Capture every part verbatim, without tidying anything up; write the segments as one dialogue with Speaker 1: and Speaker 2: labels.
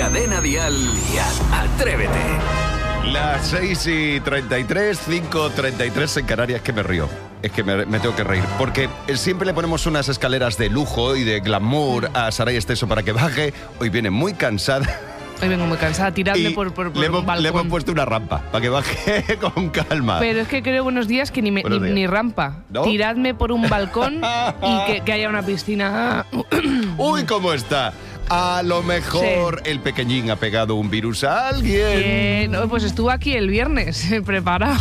Speaker 1: Cadena Dial, Atrévete.
Speaker 2: Las seis y treinta y tres, cinco treinta y tres en Canarias, que me río. Es que me, me tengo que reír, porque siempre le ponemos unas escaleras de lujo y de glamour a Saray Esteso para que baje. Hoy viene muy cansada.
Speaker 3: Hoy vengo muy cansada, tiradme
Speaker 2: Y
Speaker 3: por, por, por
Speaker 2: le,
Speaker 3: un
Speaker 2: hemos,
Speaker 3: balcón.
Speaker 2: le hemos puesto una rampa para que baje con calma.
Speaker 3: Pero es que creo buenos días que ni, me, ni,
Speaker 2: Buenos días.
Speaker 3: ni rampa.
Speaker 2: ¿No?
Speaker 3: Tiradme por un balcón y que, que haya una piscina.
Speaker 2: Uy, ¿cómo está? A lo mejor
Speaker 3: Sí.
Speaker 2: el pequeñín ha pegado un virus a alguien.
Speaker 3: Bien, no, pues estuvo aquí el viernes, preparado.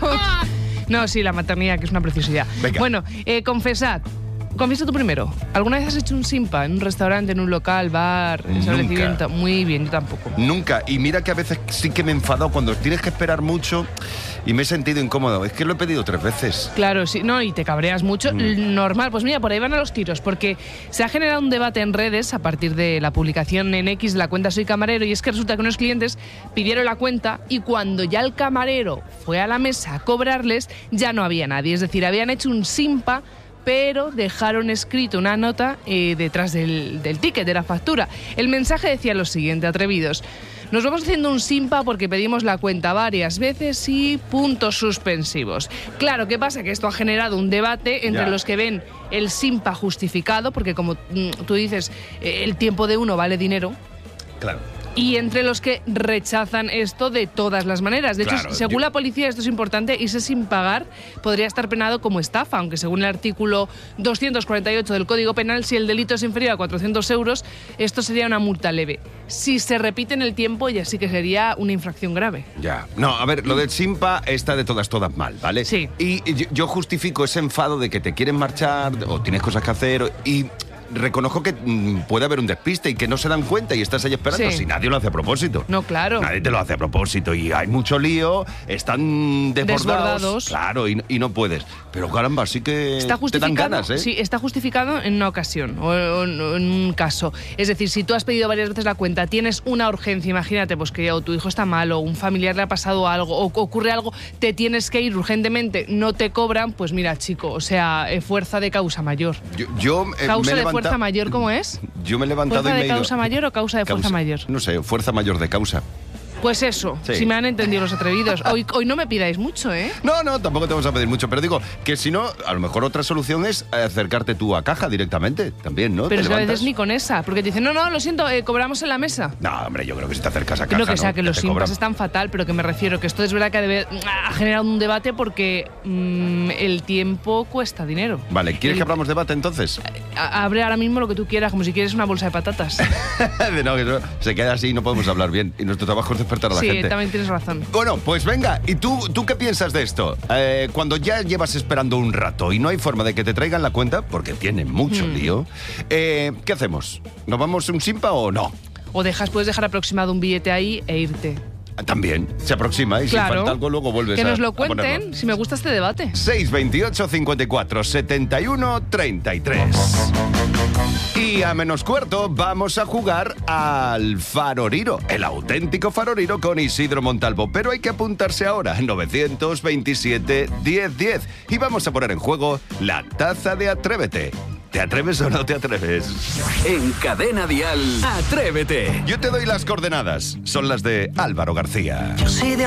Speaker 3: No, sí, la maternidad, que es una preciosidad.
Speaker 2: Venga.
Speaker 3: Bueno, eh, confesad. Confiesa tú primero. ¿Alguna vez has hecho un simpa en un restaurante, en un local, bar,
Speaker 2: Nunca.
Speaker 3: establecimiento? Muy bien, yo tampoco.
Speaker 2: Nunca. Y mira que a veces sí que me he enfadado cuando tienes que esperar mucho y me he sentido incómodo. Es que lo he pedido tres veces.
Speaker 3: Claro, sí, no, y te cabreas mucho.
Speaker 2: Mm.
Speaker 3: Normal, pues mira, por ahí van a los tiros, porque se ha generado un debate en redes a partir de la publicación en X de la cuenta Soy Camarero, y es que resulta que unos clientes pidieron la cuenta y cuando ya el camarero fue a la mesa a cobrarles, ya no había nadie. Es decir, habían hecho un simpa, pero dejaron escrito una nota eh, detrás del, del ticket, de la factura. El mensaje decía lo siguiente: atrevidos. Nos vamos haciendo un simpa porque pedimos la cuenta varias veces y puntos suspensivos. Claro, ¿qué pasa? Que esto ha generado un debate entre
Speaker 2: Ya.
Speaker 3: los que ven el simpa justificado, porque como mm, tú dices, eh, el tiempo de uno vale dinero,
Speaker 2: Claro.
Speaker 3: y entre los que rechazan esto de todas las maneras. De
Speaker 2: Claro,
Speaker 3: hecho, según
Speaker 2: yo-
Speaker 3: la policía, esto es importante, irse sin pagar podría estar penado como estafa, aunque según el artículo doscientos cuarenta y ocho del Código Penal, si el delito es inferior a cuatrocientos euros, esto sería una multa leve. Si se repite en el tiempo, ya sí que sería una infracción grave.
Speaker 2: Ya. No, a ver, lo del simpa está de todas, todas mal, ¿vale?
Speaker 3: Sí.
Speaker 2: Y yo, yo justifico ese enfado de que te quieren marchar o tienes cosas que hacer o- y reconozco que mm, puede haber un despiste y que no se dan cuenta y estás ahí esperando.
Speaker 3: Sí.
Speaker 2: Si nadie lo hace a propósito.
Speaker 3: No, claro.
Speaker 2: Nadie te lo hace a propósito y hay mucho lío, están desbordados.
Speaker 3: Desbordados.
Speaker 2: Claro, y, y no puedes. Pero caramba, sí que
Speaker 3: Está
Speaker 2: te
Speaker 3: justificado,
Speaker 2: dan ganas, ¿eh?
Speaker 3: sí, está justificado en una ocasión o en, o en un caso. Es decir, si tú has pedido varias veces la cuenta, tienes una urgencia, imagínate, pues que o tu hijo está mal o un familiar le ha pasado algo o ocurre algo, te tienes que ir urgentemente, no te cobran, pues mira, chico, o sea, eh, fuerza de causa mayor.
Speaker 2: Yo, yo, eh,
Speaker 3: ¿Causa
Speaker 2: me he
Speaker 3: de
Speaker 2: levanta-
Speaker 3: fuerza mayor cómo es?
Speaker 2: Yo me he levantado
Speaker 3: ¿Fuerza
Speaker 2: y me
Speaker 3: de
Speaker 2: he ido-
Speaker 3: causa mayor o causa de fuerza
Speaker 2: Causa-
Speaker 3: mayor?
Speaker 2: No sé, fuerza mayor de causa.
Speaker 3: Pues eso,
Speaker 2: Sí.
Speaker 3: si me han entendido los atrevidos. Hoy, hoy no me pidáis mucho, ¿eh?
Speaker 2: No, no, tampoco te vamos a pedir mucho, pero digo que si no, a lo mejor otra solución es acercarte tú a caja directamente, también, ¿no?
Speaker 3: Pero
Speaker 2: ¿Te
Speaker 3: es que a veces
Speaker 2: levantas?
Speaker 3: ni con esa, porque te dicen, no, no, lo siento, eh, cobramos en la mesa.
Speaker 2: No, hombre, yo creo que si te acercas a caja,
Speaker 3: No que sea
Speaker 2: ¿no?
Speaker 3: que
Speaker 2: Ya
Speaker 3: los
Speaker 2: te
Speaker 3: simpas
Speaker 2: cobran.
Speaker 3: están fatal, pero que me refiero que esto es verdad que debe- ha generado un debate porque mm, el tiempo cuesta dinero.
Speaker 2: Vale, ¿quieres
Speaker 3: El-
Speaker 2: que abramos debate entonces?
Speaker 3: a- Abre ahora mismo lo que tú quieras, como si quieres una bolsa de patatas.
Speaker 2: De no, que no, se queda así y no podemos hablar bien. Y nuestro trabajo es despertar a la
Speaker 3: Sí,
Speaker 2: gente.
Speaker 3: también tienes razón.
Speaker 2: Bueno, pues venga, ¿y tú, tú qué piensas de esto? Eh, cuando ya llevas esperando un rato y no hay forma de que te traigan la cuenta, porque tienen mucho
Speaker 3: Hmm.
Speaker 2: lío, eh, ¿qué hacemos? ¿Nos vamos un simpa o no?
Speaker 3: O dejas, puedes dejar aproximado un billete ahí e irte.
Speaker 2: También, se aproxima y si
Speaker 3: Claro.
Speaker 2: falta algo luego vuelves
Speaker 3: Que
Speaker 2: a
Speaker 3: nos lo
Speaker 2: a ponerlo.
Speaker 3: cuenten, si me gusta este debate.
Speaker 2: seis veintiocho cincuenta y cuatro setenta y uno treinta y tres. Y a menos cuarto vamos a jugar al Faroriro, el auténtico Faroriro con Isidro Montalvo. Pero hay que apuntarse ahora, novecientos veintisiete diez diez. Y vamos a poner en juego la taza de Atrévete. ¿Te atreves o no te atreves?
Speaker 1: En Cadena Dial, Atrévete.
Speaker 2: Yo te doy las coordenadas. Son las de Álvaro García.
Speaker 4: Yo soy de